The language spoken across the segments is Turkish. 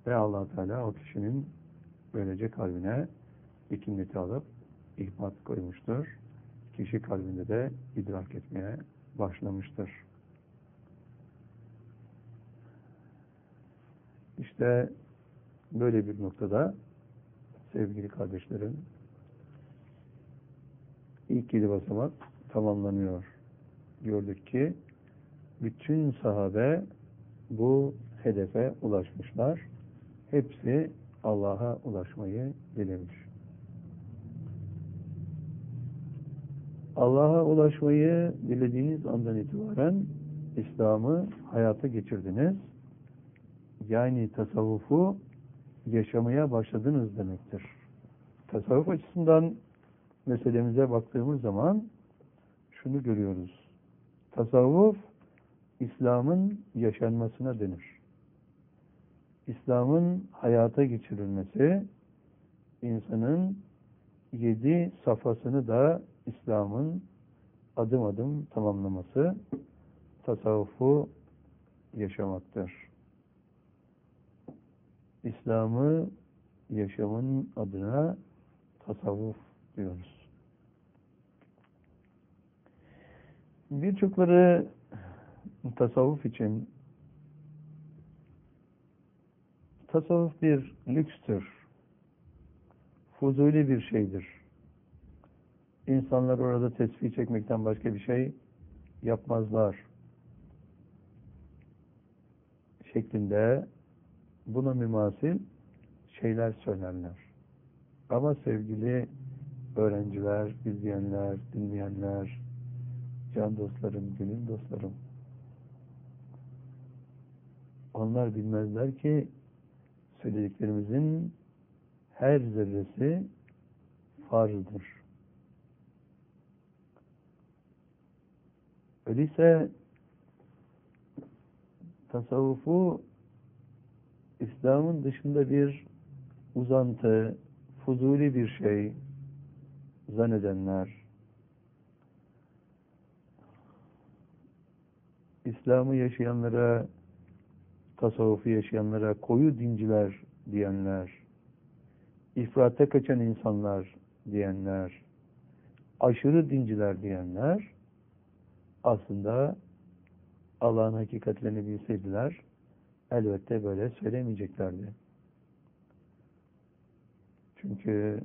Ve Allah Teala o kişinin böylece kalbine hikmeti alıp ihmat koymuştur. Kişi kalbinde de idrak etmeye başlamıştır. İşte böyle bir noktada sevgili kardeşlerim ilk 7 basamak tamamlanıyor. Gördük ki bütün sahabe bu hedefe ulaşmışlar. Hepsi Allah'a ulaşmayı dilemiş. Allah'a ulaşmayı dilediğiniz andan itibaren İslam'ı hayata geçirdiniz. Yani tasavvufu yaşamaya başladınız demektir. Tasavvuf açısından meselemize baktığımız zaman şunu görüyoruz. Tasavvuf, İslam'ın yaşanmasına denir. İslam'ın hayata geçirilmesi, insanın 7 safhasını da İslam'ın adım adım tamamlaması, tasavvufu yaşamaktır. İslam'ı yaşamın adına tasavvuf diyoruz. Birçokları tasavvuf için tasavvuf bir lükstür, fuzuli bir şeydir. İnsanlar orada tesbih çekmekten başka bir şey yapmazlar şeklinde buna mümasil şeyler söylerler. Ama sevgili öğrenciler, izleyenler, dinleyenler, can dostlarım, gönül dostlarım, onlar bilmezler ki söylediklerimizin her zerresi farzdır. Öyleyse tasavvufu İslam'ın dışında bir uzantı, fuzuli bir şey zannedenler, İslam'ı yaşayanlara, tasavvufu yaşayanlara koyu dinciler diyenler, ifrata kaçan insanlar diyenler, aşırı dinciler diyenler, aslında Allah'ın hakikatlerini bilseydiler, elbette böyle söylemeyeceklerdi. Çünkü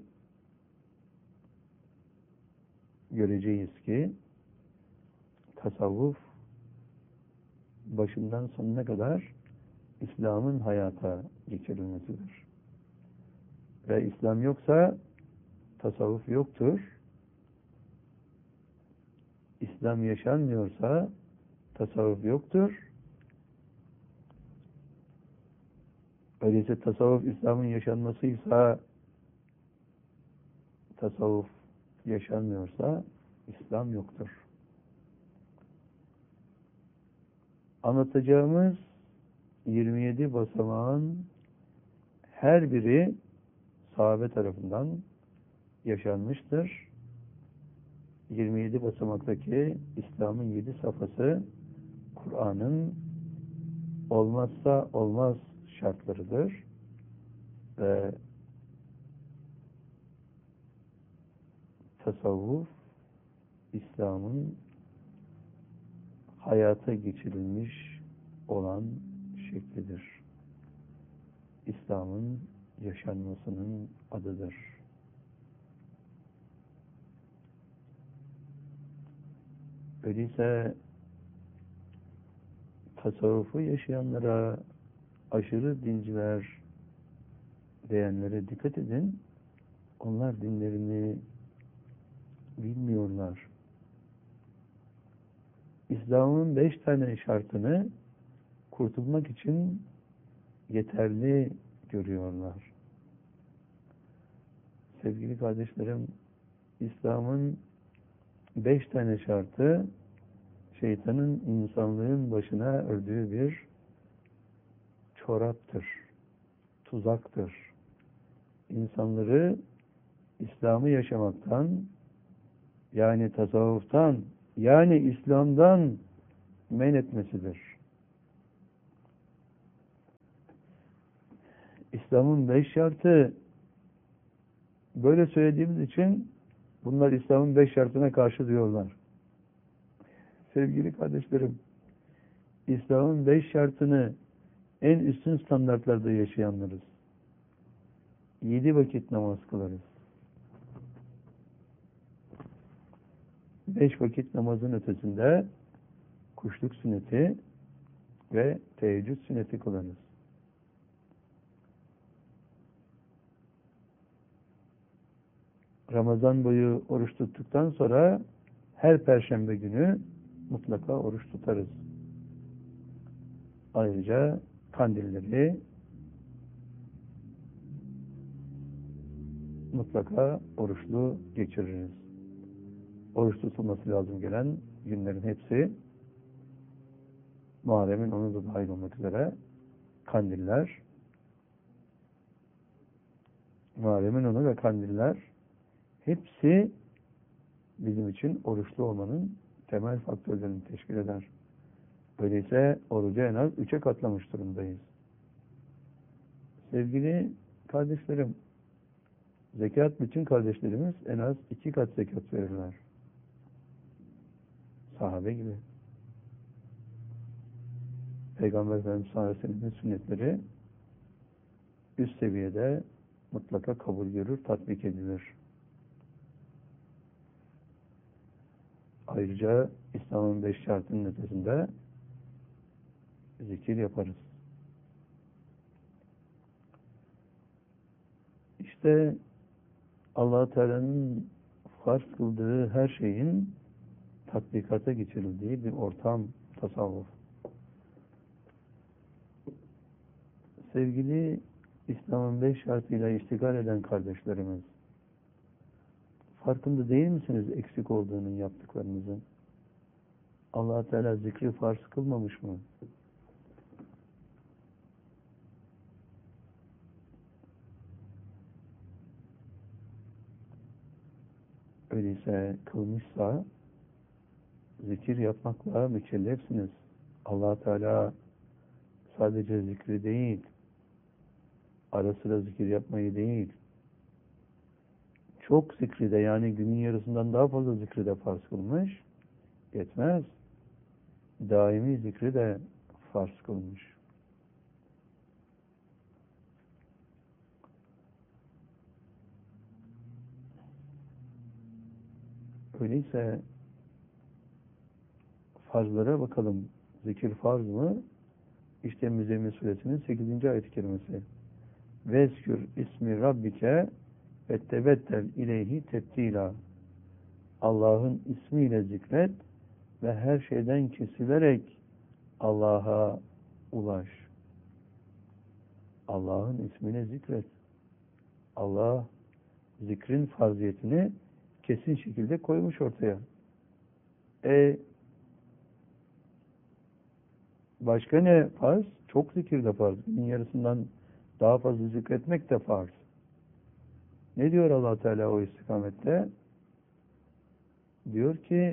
göreceğiz ki tasavvuf başından sonuna kadar İslam'ın hayata geçirilmesidir. Ve İslam yoksa tasavvuf yoktur. İslam yaşanmıyorsa tasavvuf yoktur. Öyleyse tasavvuf İslam'ın yaşanmasıysa, tasavvuf yaşanmıyorsa İslam yoktur. Anlatacağımız 27 basamağın her biri sahabe tarafından yaşanmıştır. 27 basamaktaki İslam'ın 7 safhası Kur'an'ın olmazsa olmaz şartlarıdır. Ve tasavvuf İslam'ın hayata geçirilmiş olan şeklidir. İslam'ın yaşanmasının adıdır. Öyleyse tasavvufu yaşayanlara, aşırı dinciler diyenlere dikkat edin. Onlar dinlerini bilmiyorlar. İslam'ın 5 tane şartını kurtulmak için yeterli görüyorlar. Sevgili kardeşlerim, İslam'ın 5 tane şartı şeytanın insanlığın başına ördüğü bir çoraptır, tuzaktır. İnsanları İslam'ı yaşamaktan, yani tasavvuftan, yani İslam'dan men etmesidir. İslam'ın 5 şartı, böyle söylediğimiz için bunlar İslam'ın 5 şartına karşı diyorlar. Sevgili kardeşlerim, İslam'ın 5 şartını en üstün standartlarda yaşayanlarız. 7 vakit namaz kılarız. 5 vakit namazın ötesinde kuşluk sünneti ve teheccüd sünneti kılarız. Ramazan boyu oruç tuttuktan sonra her perşembe günü mutlaka oruç tutarız. Ayrıca kandilleri mutlaka oruçlu geçiririz. Oruç tutulması lazım gelen günlerin hepsi Muharrem'in onu da dahil olmak üzere kandiller, Muharrem'in onu ve kandiller hepsi bizim için oruçlu olmanın temel faktörlerini teşkil eder. Öyleyse orucu en az 3'e katlamış durumdayız. Sevgili kardeşlerim, zekat bütün kardeşlerimiz en az 2 kat zekat verirler. Sahabe gibi. Peygamber Efendimiz sallallahu aleyhi ve sellem'in sünnetleri üst seviyede mutlaka kabul görür, tatbik edilir. Ayrıca İslam'ın 5 şartının ötesinde zikir yaparız. İşte Allah-u Teala'nın farz kıldığı her şeyin tatbikata geçirildiği bir ortam tasavvuf. Sevgili İslam'ın 5 şartıyla iştigal eden kardeşlerimiz, farkında değil misiniz eksik olduğunun yaptıklarınızın? Allah Teala zikri farz kılmamış mı? Öyleyse kılmışsa zikir yapmakla mükellefsiniz. Allah Teala sadece zikri değil, ara sıra zikir yapmayı değil, çok zikri de, yani günün yarısından daha fazla zikri de farz kılmış, yetmez. Daimi zikri de farz kılmış. Öyleyse farzlara bakalım. Zikir farz mı? İşte Müzzemmil Suresinin 8. ayet-i kerimesi. Vezkür ismi rabbike ve tebettel ileyhi tebdila. Allah'ın ismiyle zikret ve her şeyden kesilerek Allah'a ulaş. Allah'ın ismini zikret. Allah zikrin farziyetini kesin şekilde koymuş ortaya. Başka ne farz? Çok zikir de farz. Günün yarısından daha fazla zikretmek de farz. Ne diyor Allah Teala o istikamette? Diyor ki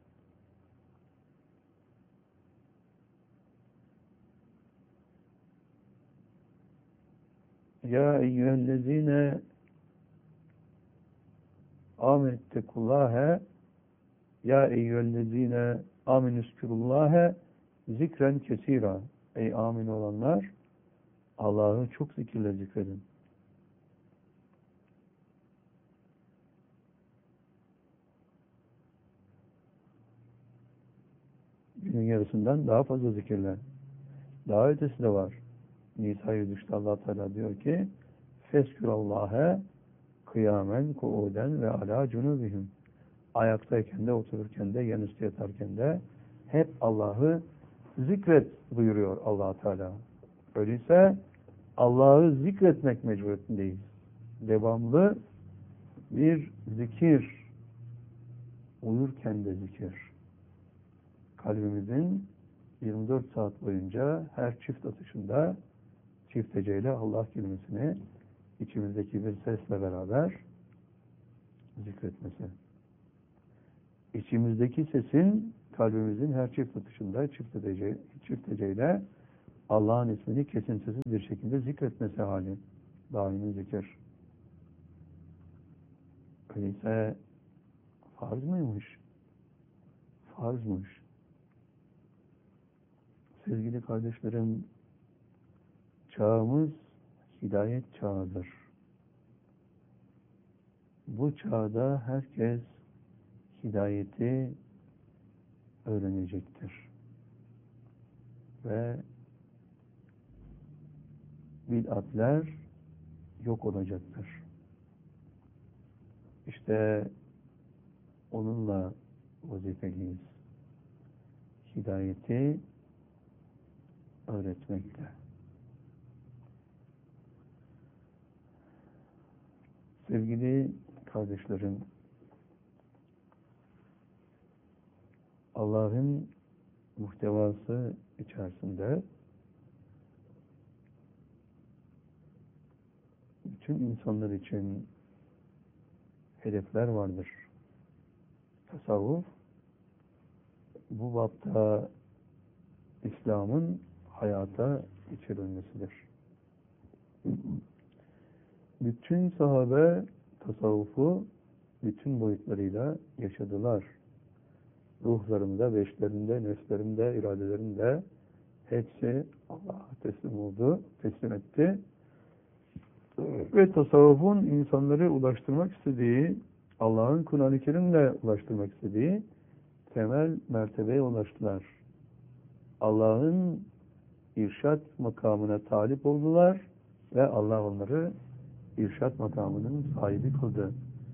Ya eyyühellezine amenettekullâhe Ya eyyühellezine amenüskürullâhe zikren kesira. Ey amin olanlar, Allah'ı çok zikirle zikredin. Günün yarısından daha fazla zikirler. Daha ötesi de var. Nisa-i düştü Allah Teala diyor ki Feskürallâhe kıyamen, kuuden ve alâ cunubihim. Ayaktayken de, otururken de, yanüstü yatarken de hep Allah'ı zikret buyuruyor Allah Teala. Öyleyse Allah'ı zikretmek mecburiyetindeyiz. Devamlı bir zikir, uyurken de zikir. Kalbimizin 24 saat boyunca her çift atışında çift heceyle Allah kelimesini içimizdeki bir sesle beraber zikretmesi. İçimizdeki sesin kalbimizin her çift atışında çift heceyle Allah'ın ismini kesintisiz bir şekilde zikretmesi hali. Daimi zikir. Öyleyse farz mıymış? Farzmış. Sevgili kardeşlerim, çağımız hidayet çağıdır. Bu çağda herkes hidayeti öğrenecektir. Ve bid'atler yok olacaktır. İşte onunla vazifeliyiz. Hidayeti öğretmekle. Sevgili kardeşlerim, Allah'ın muhtevası içerisinde bütün insanlar için hedefler vardır. Tasavvuf, bu bapta İslam'ın hayata geçirilmesidir. Bütün sahabe tasavvufu bütün boyutlarıyla yaşadılar. Ruhlarında, beşlerinde, nefslerinde, iradelerinde hepsi Allah'a teslim oldu, teslim etti. Ve tasavvufun insanları ulaştırmak istediği, Allah'ın Kur'an-ı Kerim'le ulaştırmak istediği temel mertebeye ulaştılar. Allah'ın irşat makamına talip oldular ve Allah onları irşat makamının sahibi kıldı.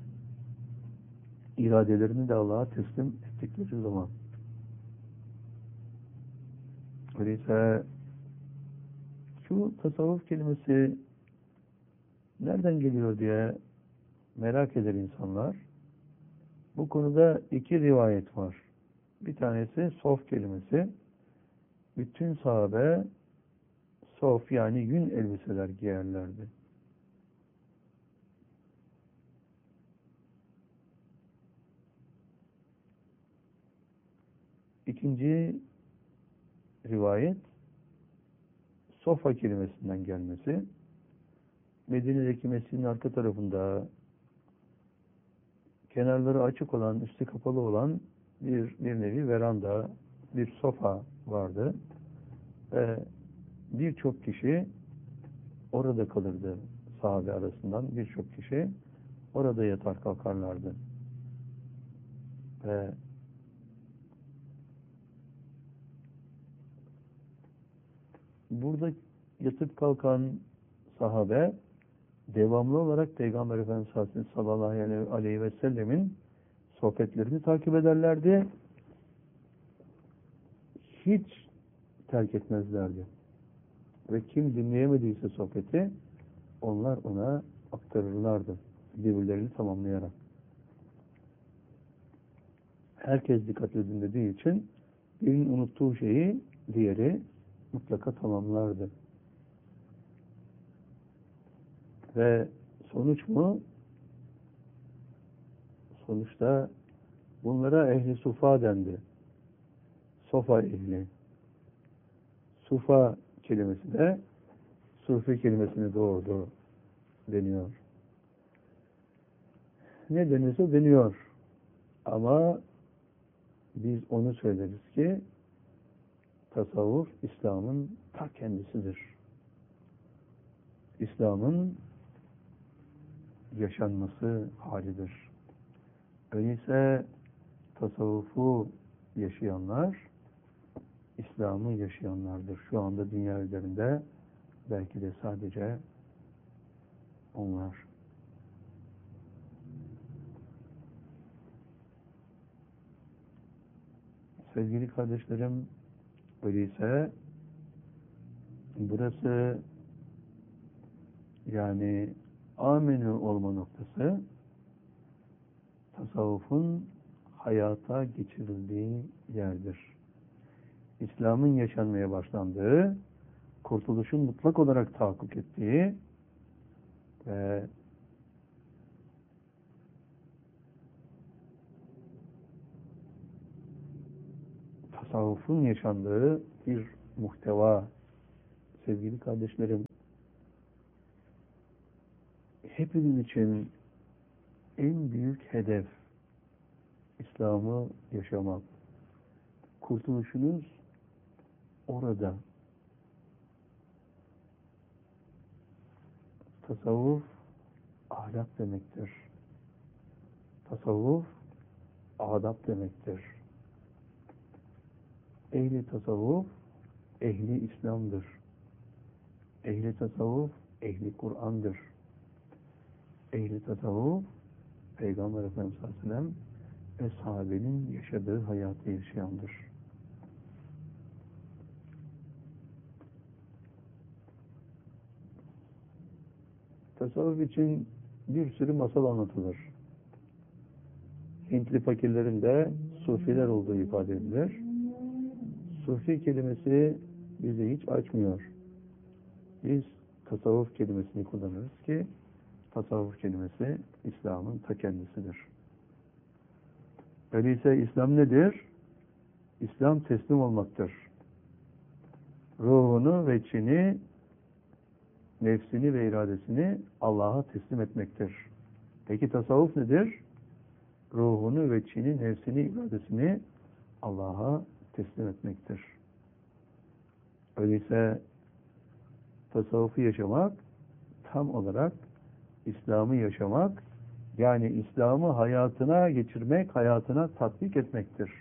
İradelerini de Allah'a teslim ettikleri zaman. Öyleyse şu tasavvuf kelimesi nereden geliyor diye merak eder insanlar. Bu konuda iki rivayet var. Bir tanesi sof kelimesi. Bütün sahabe sof yani yün elbiseler giyerlerdi. İkinci rivayet sofa kelimesinden gelmesi. Medine'deki mescidin arka tarafında kenarları açık olan, üstü kapalı olan bir nevi veranda, bir sofa vardı. Ve birçok kişi orada kalırdı. Sahabe arasından birçok kişi orada yatar kalkarlardı. Ve burada yatıp kalkan sahabe devamlı olarak Peygamber Efendimiz sallallahu aleyhi ve sellemin sohbetlerini takip ederlerdi. Hiç terk etmezlerdi. Ve kim dinleyemediyse sohbeti onlar ona aktarırlardı. Birbirlerini tamamlayarak. Herkes dikkat dinlediği için birinin unuttuğu şeyi diğeri mutlaka tamamlardı. Ve sonuç mu? Sonuçta bunlara ehli sufa dendi. Sofa ehli. Sufa kelimesi de sufi kelimesini doğurdu deniyor. Ne denirse deniyor. Ama biz onu söyleriz ki tasavvuf İslam'ın ta kendisidir. İslam'ın yaşanması halidir. Öyleyse tasavvufu yaşayanlar İslam'ı yaşayanlardır. Şu anda dünya üzerinde belki de sadece onlar. Sevgili kardeşlerim, öyleyse burası yani amenü olma noktası tasavvufun hayata geçirildiği yerdir. İslam'ın yaşanmaya başlandığı, kurtuluşun mutlak olarak tahakkuk ettiği ve tasavvufun yaşandığı bir muhteva sevgili kardeşlerim, hepimiz için en büyük hedef İslam'ı yaşamak. Kurtuluşunuz orada. Tasavvuf ahlak demektir. Tasavvuf adab demektir. Ehli tasavvuf ehli İslam'dır. Ehli tasavvuf ehli Kur'an'dır. Ehli tasavvuf Peygamber Efendimiz Aleyhisselam ve sahabenin yaşadığı hayatı yaşayandır. Tasavvuf için bir sürü masal anlatılır. Hintli fakirlerin de sufiler olduğu ifade edilir. Sufi kelimesi bizi hiç açmıyor. Biz tasavvuf kelimesini kullanırız ki tasavvuf kelimesi İslam'ın ta kendisidir. Öyleyse İslam nedir? İslam teslim olmaktır. Ruhunu ve içini, nefsini ve iradesini Allah'a teslim etmektir. Peki tasavvuf nedir? Ruhunu ve içini, nefsini, iradesini Allah'a teslim etmektir. Öyleyse tasavvufu yaşamak tam olarak İslam'ı yaşamak, yani İslam'ı hayatına geçirmek, hayatına tatbik etmektir.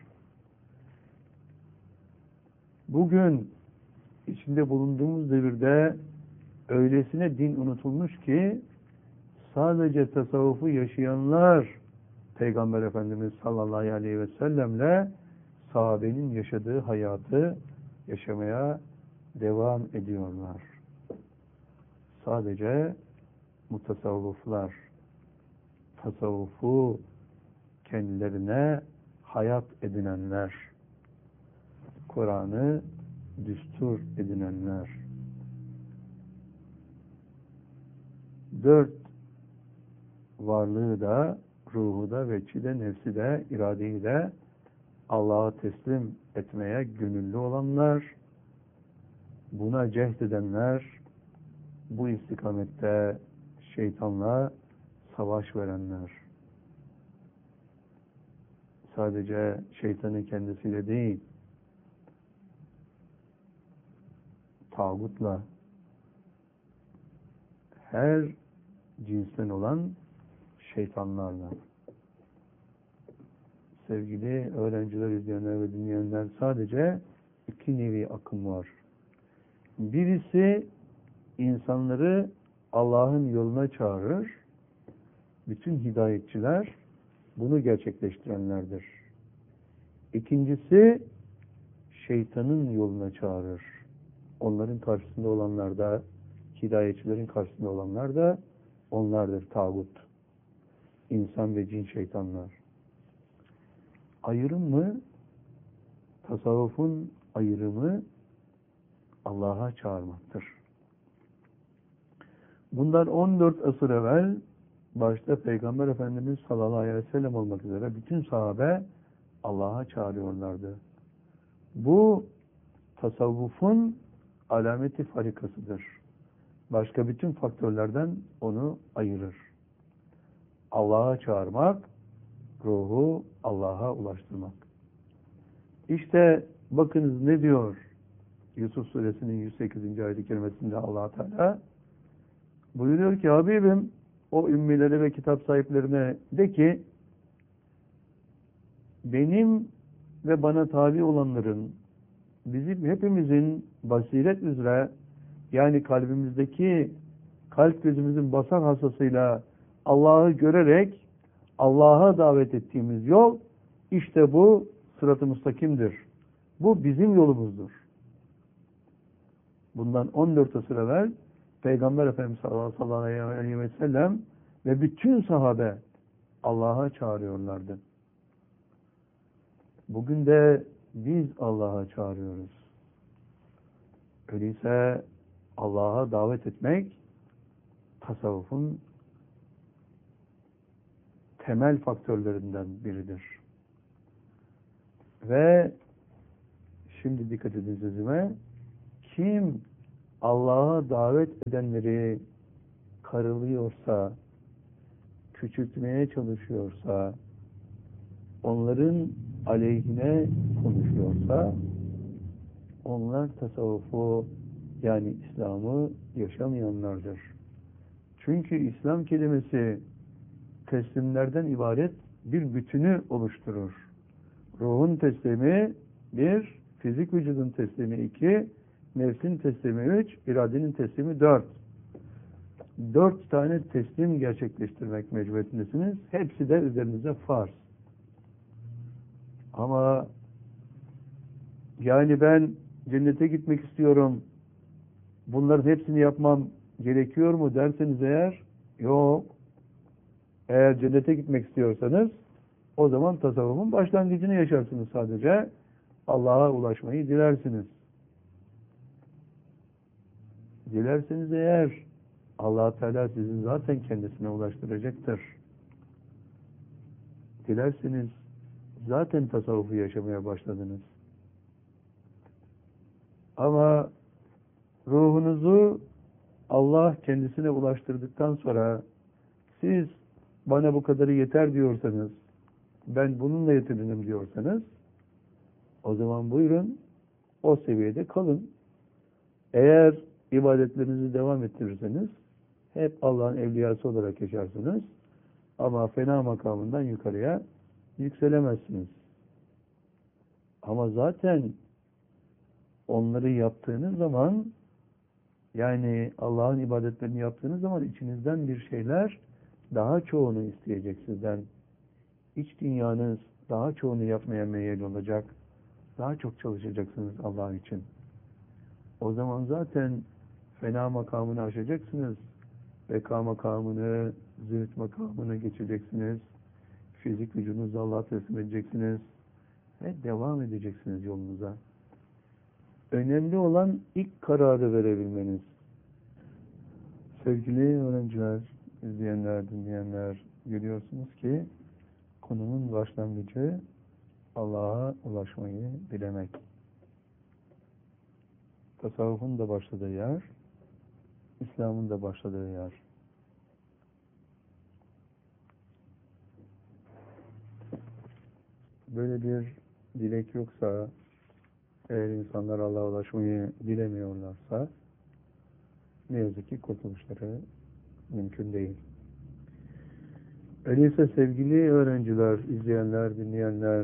Bugün içinde bulunduğumuz devirde öylesine din unutulmuş ki sadece tasavvufu yaşayanlar Peygamber Efendimiz sallallahu aleyhi ve sellemle sahabenin yaşadığı hayatı yaşamaya devam ediyorlar. Sadece mutasavvıflar tasavvufu kendilerine hayat edinenler, Kur'an'ı düstur edinenler, dört varlığı da, ruhu da, veçi de, nefsi de, iradeyi de Allah'a teslim etmeye gönüllü olanlar, buna cehd edenler, bu istikamette şeytanla savaş verenler. Sadece şeytanın kendisiyle değil, tağutla, her cinsten olan şeytanlarla. Sevgili öğrenciler, izleyenler ve dinleyenler, sadece iki nevi akım var. Birisi insanları Allah'ın yoluna çağırır. Bütün hidayetçiler bunu gerçekleştirenlerdir. İkincisi şeytanın yoluna çağırır. Onların karşısında olanlar da, hidayetçilerin karşısında olanlar da onlardır, tağut. İnsan ve cin şeytanlar. Ayrım mı? Tasavvufun ayrımı Allah'a çağırmaktır. Bundan 14 asır evvel başta Peygamber Efendimiz sallallahu aleyhi ve sellem olmak üzere bütün sahabe Allah'a çağırıyorlardı. Bu tasavvufun alameti farikasıdır. Başka bütün faktörlerden onu ayırır. Allah'a çağırmak, ruhu Allah'a ulaştırmak. İşte bakınız ne diyor Yusuf Suresinin 108. ayet-i kerimesinde Allah Teala buyuruyor ki, Habibim o ümmilere ve kitap sahiplerine de ki, benim ve bana tabi olanların, bizim hepimizin basiret üzere, yani kalbimizdeki, kalp gözümüzün basar hasasıyla Allah'ı görerek Allah'a davet ettiğimiz yol, işte bu sırat-ı müstakimdir. Bu bizim yolumuzdur. Bundan 14 asır evvel Peygamber Efendimiz sallallahu aleyhi ve sellem ve bütün sahabe Allah'a çağırıyorlardı. Bugün de biz Allah'a çağırıyoruz. Öyleyse Allah'a davet etmek tasavvufun temel faktörlerinden biridir. Ve şimdi dikkat edin sözüme, kim Allah'a davet edenleri karılıyorsa, küçültmeye çalışıyorsa, onların aleyhine konuşuyorsa, onlar tasavvufu yani İslam'ı yaşamayanlardır. Çünkü İslam kelimesi teslimlerden ibaret bir bütünü oluşturur. Ruhun teslimi 1, fizik vücudun teslimi 2, nefsin teslimi 3, iradenin teslimi 4. 4 tane teslim gerçekleştirmek mecburiyetindesiniz. Hepsi de üzerinize farz. Ama yani ben cennete gitmek istiyorum, bunların hepsini yapmam gerekiyor mu derseniz eğer, yok. Eğer cennete gitmek istiyorsanız o zaman tasavvufun başlangıcını yaşarsınız sadece. Allah'a ulaşmayı dilersiniz. Dilerseniz eğer Allah Teala sizi zaten kendisine ulaştıracaktır. Dilerseniz zaten tasavvufu yaşamaya başladınız. Ama ruhunuzu Allah kendisine ulaştırdıktan sonra siz bana bu kadarı yeter diyorsanız, ben bununla yetinirim diyorsanız, o zaman buyurun o seviyede kalın. Eğer ibadetlerinizi devam ettirirseniz hep Allah'ın evliyası olarak yaşarsınız. Ama fena makamından yukarıya yükselemezsiniz. Ama zaten onları yaptığınız zaman, yani Allah'ın ibadetlerini yaptığınız zaman içinizden bir şeyler daha çoğunu isteyecek sizden. İç dünyanız daha çoğunu yapmaya meyil olacak. Daha çok çalışacaksınız Allah için. O zaman zaten fena makamını aşacaksınız. Beka makamını, zühd makamını geçeceksiniz. Fizik vücudunuzu Allah'a teslim edeceksiniz. Ve devam edeceksiniz yolunuza. Önemli olan ilk kararı verebilmeniz. Sevgili öğrenciler, izleyenler, dinleyenler, görüyorsunuz ki konunun başlangıcı Allah'a ulaşmayı dilemek. Tasavvufun da başladığı yer, İslam'ın da başladığı yer. Böyle bir dilek yoksa, eğer insanlar Allah'a ulaşmayı dilemiyorlarsa, ne yazık ki kurtuluşları mümkün değil. Öyleyse sevgili öğrenciler, izleyenler, dinleyenler,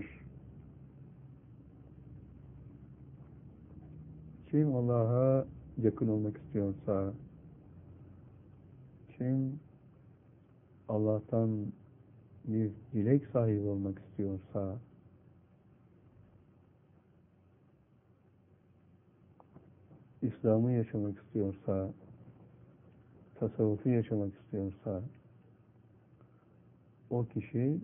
kim Allah'a yakın olmak istiyorsa, kim Allah'tan bir dilek sahibi olmak istiyorsa, İslam'ı yaşamak istiyorsa, tasavvufu yaşamak istiyorsa, o kişi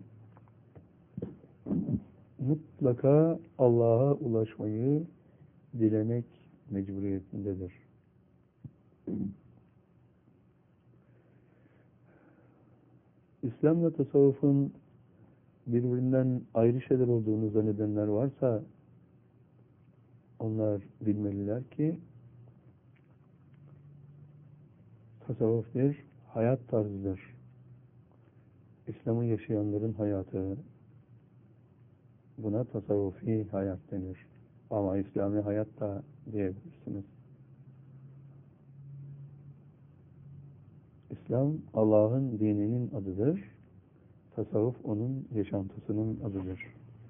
mutlaka Allah'a ulaşmayı dilemek mecburiyetindedir. İslam'la tasavvufun birbirinden ayrı şeyler olduğunu zannedenler varsa, onlar bilmeliler ki tasavvuf bir hayat tarzıdır. İslam'ı yaşayanların hayatı, buna tasavvufi hayat denir. Ama İslami hayat da diyebilirsiniz. İslam Allah'ın dininin adıdır. Tasavvuf onun yaşantısının adıdır.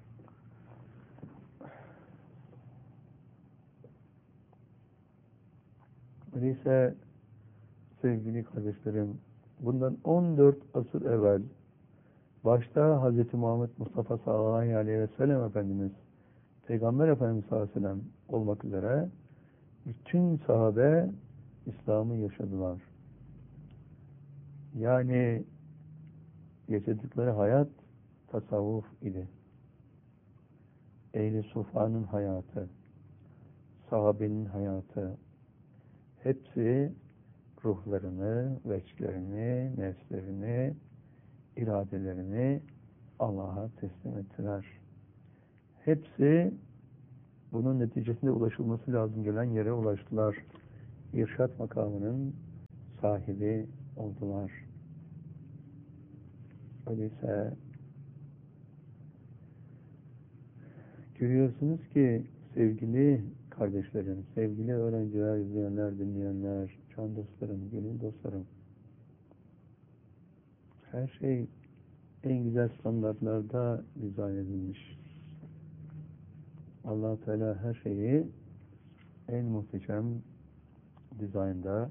Öyleyse sevgili kardeşlerim, bundan 14 asır evvel başta Hz. Muhammed Mustafa sallallahu aleyhi ve sellem Efendimiz, Peygamber Efendimiz sallallahu aleyhi ve sellem olmak üzere bütün sahabe İslam'ı yaşadılar. Yani yaşadıkları hayat tasavvuf idi. Ehl-i Sufa'nın hayatı, sahabenin hayatı, hepsi ruhlarını, veçlerini, nefslerini, iradelerini Allah'a teslim ettiler. Hepsi bunun neticesinde ulaşılması lazım gelen yere ulaştılar. irşat makamının sahibi oldular. Öyleyse görüyorsunuz ki sevgili kardeşlerim, sevgili öğrenciler, izleyenler, dinleyenler, can dostlarım, gönül dostlarım, her şey en güzel standartlarda dizayn edilmiş. Allah Teala her şeyi en muhteşem dizaynda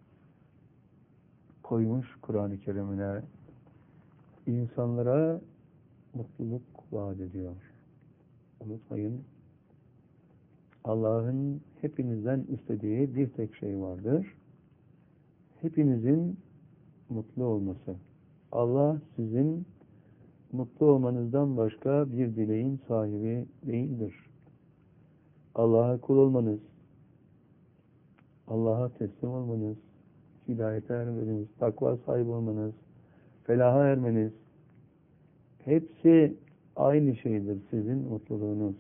koymuş Kur'an-ı Kerim'ine. İnsanlara mutluluk vaat ediyor. Unutmayın, Allah'ın hepinizden istediği bir tek şey vardır. Hepinizin mutlu olması. Allah sizin mutlu olmanızdan başka bir dileğin sahibi değildir. Allah'a kul olmanız, Allah'a teslim olmanız, hidayete ermeniz, takva sahibi olmanız, felaha ermeniz, hepsi aynı şeydir sizin mutluluğunuz.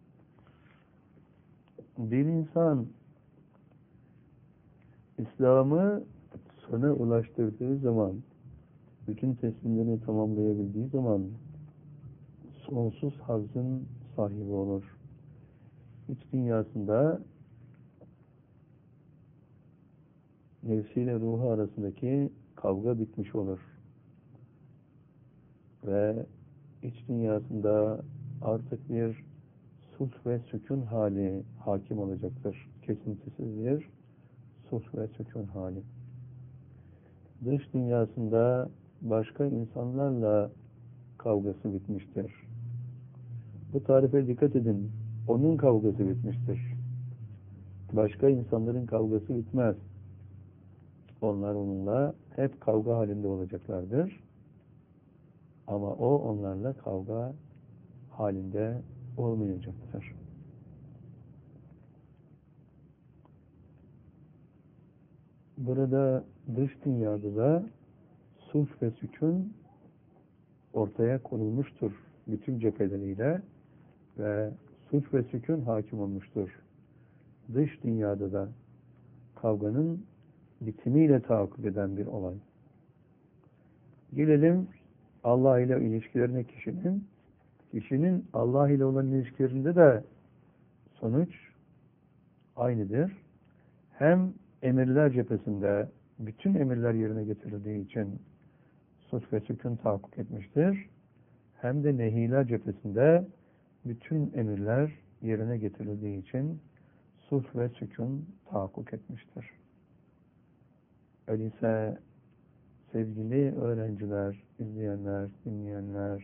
Bir insan İslam'ı sona ulaştırdığı zaman, bütün teslimlerini tamamlayabildiği zaman sonsuz hazzın sahibi olur. İç dünyasında nefsiyle ruhu arasındaki kavga bitmiş olur. Ve iç dünyasında artık bir sulh ve sükun hali hakim olacaktır. Kesintisiz bir sulh ve sükun hali. Dış dünyasında başka insanlarla kavgası bitmiştir. Bu tarife dikkat edin. Onun kavgası bitmiştir. Başka insanların kavgası bitmez. Onlar onunla hep kavga halinde olacaklardır. Ama o onlarla kavga halinde olmayacaktır. Burada dış dünyada da sulh ve sükun ortaya konulmuştur bütün cepheleriyle ve sulh ve sükun hakim olmuştur. Dış dünyada da kavganın bitimiyle tahakkuk eden bir olay. Gelelim Allah ile ilişkilerine kişinin Allah ile olan ilişkilerinde de sonuç aynıdır. Hem emirler cephesinde bütün emirler yerine getirildiği için sulh ve sükun tahakkuk etmiştir. Hem de nehiler cephesinde bütün emirler yerine getirildiği için sulh ve sükun tahakkuk etmiştir. Öyleyse sevgili öğrenciler, izleyenler, dinleyenler,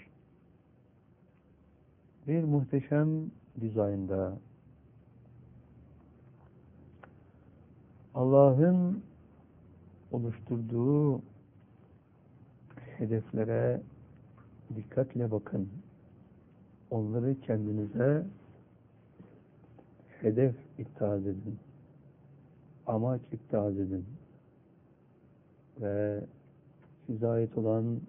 bir muhteşem dizaynda Allah'ın oluşturduğu hedeflere dikkatle bakın. Onları kendinize hedef ittihaz edin. Amaç ittihaz edin. Ve size ait olan,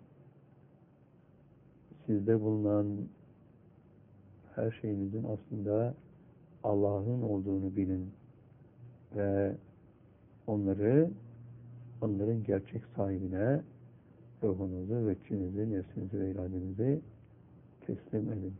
sizde bulunan her şeyinizin aslında Allah'ın olduğunu bilin. Ve onların gerçek sahibine ruhunuzu, veçinizi, nefsinizi ve iradenizi teslim edin.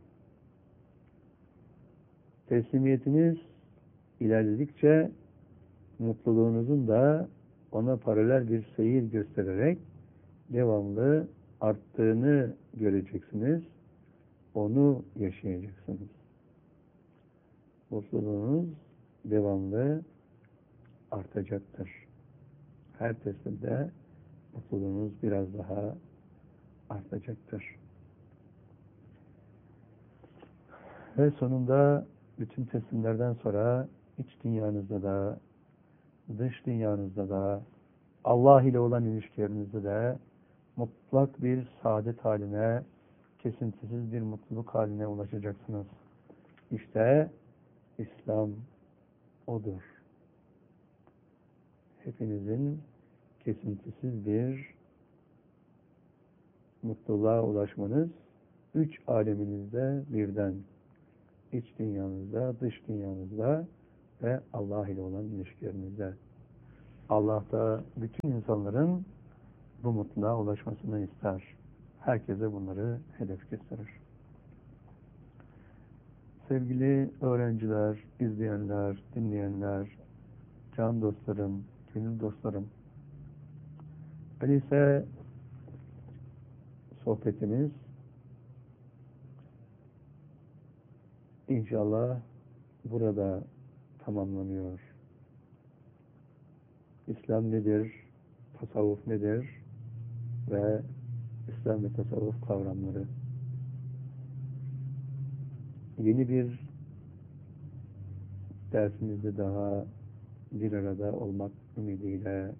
Teslimiyetiniz ilerledikçe mutluluğunuzun da ona paralel bir seyir göstererek devamlı arttığını göreceksiniz. Onu yaşayacaksınız. Mutluluğunuz devamlı artacaktır. Her teslimde mutluluğunuz biraz daha artacaktır. Ve sonunda bütün teslimlerden sonra iç dünyanızda da, dış dünyanızda da, Allah ile olan ilişkilerinizde de mutlak bir saadet haline, kesintisiz bir mutluluk haline ulaşacaksınız. İşte İslam odur. Hepinizin kesintisiz bir mutluluğa ulaşmanız, üç aleminizde birden, iç dünyanızda, dış dünyanızda ve Allah ile olan ilişkilerinizde. Allah da bütün insanların bu mutluluğa ulaşmasını ister. Herkese bunları hedef gösterir. Sevgili öğrenciler, izleyenler, dinleyenler, can dostlarım, gönül dostlarım. Öyleyse sohbetimiz inşallah burada tamamlanıyor. İslam nedir? Tasavvuf nedir? Ve İslam ve tasavvuf kavramları. Yeni bir dersimizde daha bir arada olmak ümidiyle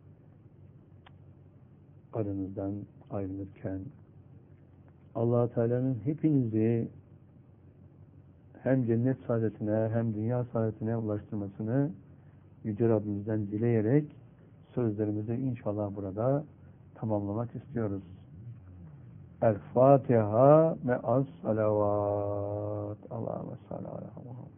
aranızdan ayrılırken Allah Teala'nın hepinizi hem cennet saadetine hem dünya saadetine ulaştırmasını Yüce Rabbimizden dileyerek sözlerimizi inşallah burada tamamlamak istiyoruz. El Fatiha ve as salavat. Allahümme salli ala Muhammed.